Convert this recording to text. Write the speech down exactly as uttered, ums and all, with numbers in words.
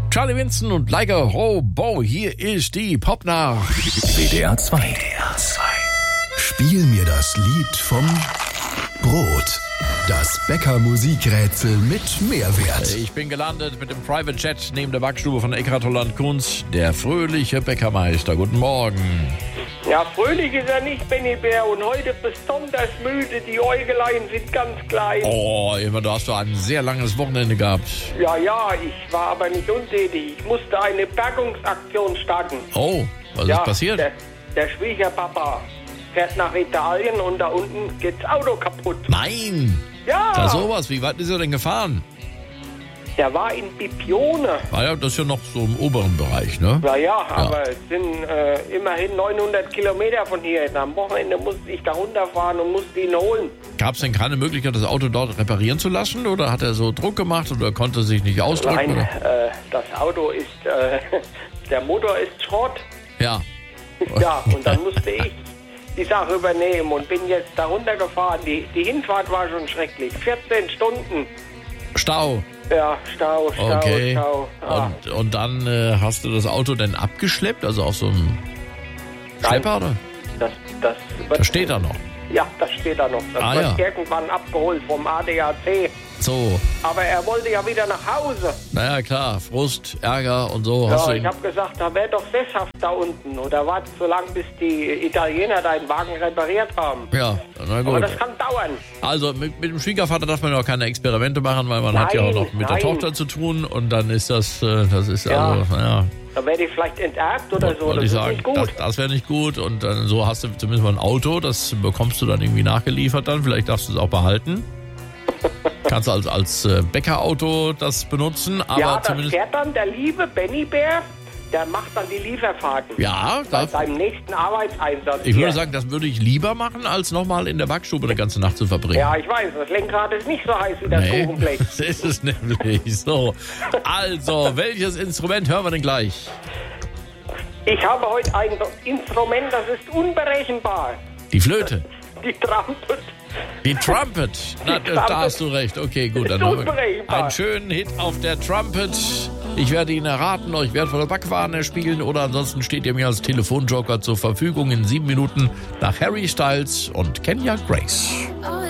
Charlie Winston und Like a Hobo, hier ist die Popnacht. W D R zwei. W D R zwei. Spiel mir das Lied vom Brot. Das Bäcker-Musikrätsel mit Mehrwert. Ich bin gelandet mit dem Private Jet neben der Backstube von Eckhard Holland Kunz, der fröhliche Bäckermeister. Guten Morgen. Ja, fröhlich ist er nicht, Benny Bär, und heute besonders müde. Die Äugelein sind ganz klein. Oh, immer, du hast doch ein sehr langes Wochenende gehabt. Ja, ja, ich war aber nicht untätig. Ich musste eine Bergungsaktion starten. Oh, was ja, ist passiert? Der, der Schwiegerpapa fährt nach Italien und da unten geht das Auto kaputt. Nein! Ja! Da sowas, wie weit ist er denn gefahren? Der war in Bipione. Ah ja, das ist ja noch so im oberen Bereich, ne? Ja, ja, aber es sind äh, immerhin neunhundert Kilometer von hier. Am Wochenende musste ich da runterfahren und musste ihn holen. Gab es denn keine Möglichkeit, das Auto dort reparieren zu lassen? Oder hat er so Druck gemacht oder konnte sich nicht ausdrücken? Nein, äh, das Auto ist, äh, der Motor ist Schrott. Ja. Ja, und dann musste ich die Sache übernehmen und bin jetzt da runtergefahren. Die, die Hinfahrt war schon schrecklich. vierzehn Stunden. Stau. Ja, Stau, Stau, Okay. Stau. Ah. Und, und dann äh, hast du das Auto denn abgeschleppt? Also auf so einem Schlepper, oder? Das, das, wird, Das steht da noch. Ja, das steht da noch. Das Ah, wird ja. irgendwann abgeholt vom A D A C. So, Aber er wollte ja wieder nach Hause. naja klar, Frust, Ärger und so. Ja, Hast du ich ihn, habe gesagt, da wär doch sesshaft da unten. Oder wartet so lange, bis die Italiener deinen Wagen repariert haben. ja, na Aber gut. das kann dauern. Also mit, mit dem Schwiegervater darf man ja auch keine Experimente machen, weil man Nein, hat ja auch noch mit der nein. Tochter zu tun und dann ist das, äh, das ist Ja. also, naja, Da werde ich vielleicht enterbt oder so. wollte Das ich ist sagen, nicht gut. das, das wäre nicht gut und dann so hast du zumindest mal ein Auto, das bekommst du dann irgendwie nachgeliefert dann, vielleicht darfst du es auch behalten. Kannst du als, als äh, Bäckerauto das benutzen, aber ja, das zumindest... fährt dann der liebe Benny Bär, der macht dann die Lieferfahrten. Ja, Bei das, seinem nächsten Arbeitseinsatz. ich hier. würde sagen, das würde ich lieber machen, als nochmal in der Backstube eine ganze Nacht zu verbringen. Ja, ich weiß, das Lenkrad ist nicht so heiß wie das Nee, Kuchenblech. das ist es nämlich so. Also, welches Instrument hören wir denn gleich? Ich habe heute ein Instrument, das ist unberechenbar. Die Flöte. Die Trumpet. Die Trumpet. Na, Die da Trumpet. hast du recht. Okay, gut. Dann Ist haben wir unberechenbar. einen schönen Hit auf der Trumpet. Ich werde ihn erraten, euch wertvolle Backwaren spielen oder ansonsten steht ihr mir als Telefonjoker zur Verfügung in sieben Minuten nach Harry Styles und Kenya Grace.